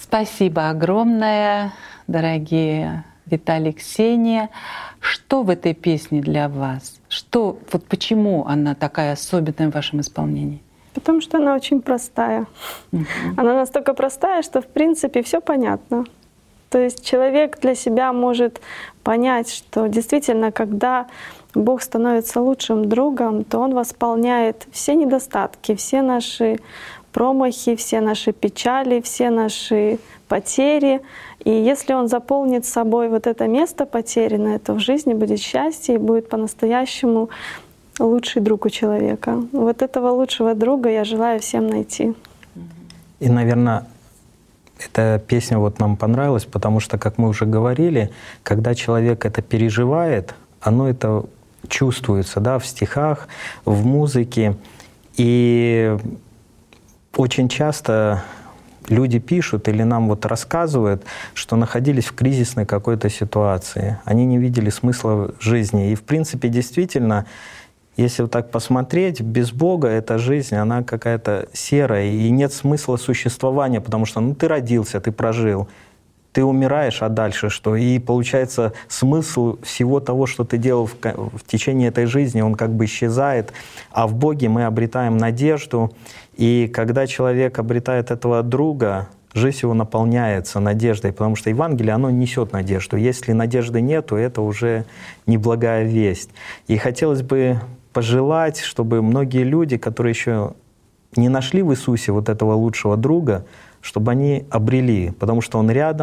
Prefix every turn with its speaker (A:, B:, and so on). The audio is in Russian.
A: Спасибо огромное, дорогие Виталий и Ксения. Что в этой песне для вас? Вот почему она такая особенная в вашем исполнении?
B: Потому что она очень простая. Она настолько простая, что в принципе все понятно. То есть человек для себя может понять, что действительно, когда Бог становится лучшим другом, то Он восполняет все недостатки, все наши промахи, все наши печали, все наши потери. И если Он заполнит собой вот это место потерянное, то в жизни будет счастье и будет по-настоящему лучший друг у человека. Вот этого лучшего друга я желаю всем найти.
C: И, наверное, эта песня вот нам понравилась, потому что, как мы уже говорили, когда человек это переживает, оно это чувствуется, да, в стихах, в музыке. И очень часто люди пишут или нам вот рассказывают, что находились в кризисной какой-то ситуации. Они не видели смысла жизни. И, в принципе, действительно, если вот так посмотреть, без Бога эта жизнь, она какая-то серая, и нет смысла существования, потому что ты родился, ты прожил, ты умираешь, а дальше что? И получается, смысл всего того, что ты делал в течение этой жизни, он как бы исчезает, а в Боге мы обретаем надежду, и когда человек обретает этого друга, жизнь его наполняется надеждой, потому что Евангелие, оно несет надежду. Если надежды нету, это уже неблагая весть. И хотелось бы пожелать, чтобы многие люди, которые еще не нашли в Иисусе вот этого лучшего друга, чтобы они обрели, потому что Он рядом.